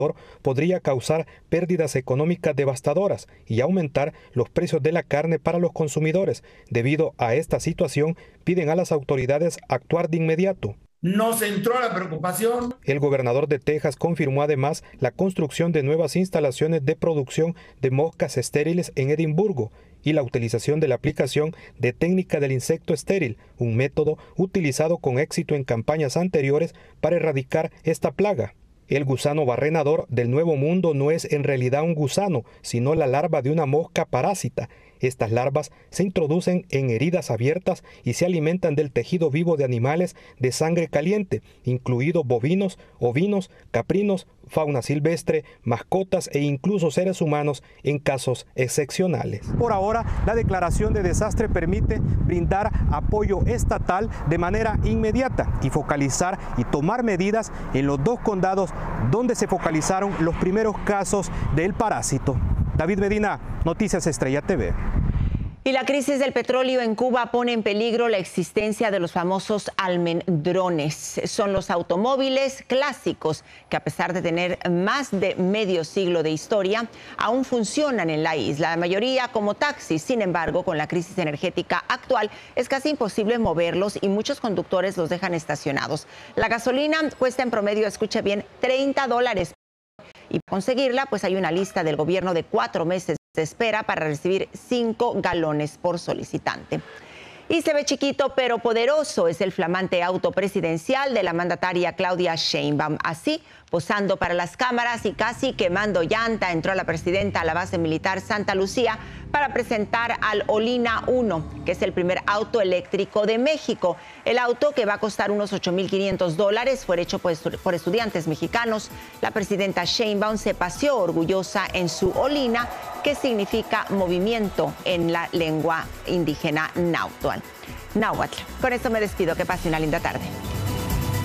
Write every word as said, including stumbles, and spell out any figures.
podría causar pérdidas económicas devastadoras y aumentar los precios de la carne para los consumidores. Debido a esta situación, piden a las autoridades actuar de inmediato. Nos entró la preocupación. El gobernador de Texas confirmó además la construcción de nuevas instalaciones de producción de moscas estériles en Edimburgo y la utilización de la aplicación de técnica del insecto estéril, un método utilizado con éxito en campañas anteriores para erradicar esta plaga. El gusano barrenador del Nuevo Mundo no es en realidad un gusano, sino la larva de una mosca parásita. Estas larvas se introducen en heridas abiertas y se alimentan del tejido vivo de animales de sangre caliente, incluidos bovinos, ovinos, caprinos, fauna silvestre, mascotas e incluso seres humanos en casos excepcionales. Por ahora, la declaración de desastre permite brindar apoyo estatal de manera inmediata y focalizar y tomar medidas en los dos condados donde se focalizaron los primeros casos del parásito. David Medina, Noticias Estrella T V. Y la crisis del petróleo en Cuba pone en peligro la existencia de los famosos almendrones. Son los automóviles clásicos que, a pesar de tener más de medio siglo de historia, aún funcionan en la isla, la mayoría como taxis. Sin embargo, con la crisis energética actual es casi imposible moverlos y muchos conductores los dejan estacionados. La gasolina cuesta en promedio, escuche bien, treinta dólares. Y para conseguirla, pues hay una lista del gobierno de cuatro meses de espera para recibir cinco galones por solicitante. Y se ve chiquito pero poderoso es el flamante auto presidencial de la mandataria Claudia Sheinbaum. Así, posando para las cámaras y casi quemando llanta, entró la presidenta a la base militar Santa Lucía para presentar al Olina uno, que es el primer auto eléctrico de México. El auto, que va a costar unos ocho mil quinientos dólares, fue hecho por estudiantes mexicanos. La presidenta Sheinbaum se paseó orgullosa en su Olina, que significa movimiento en la lengua indígena náhuatl. Náhuatl. Con esto me despido. Que pase una linda tarde.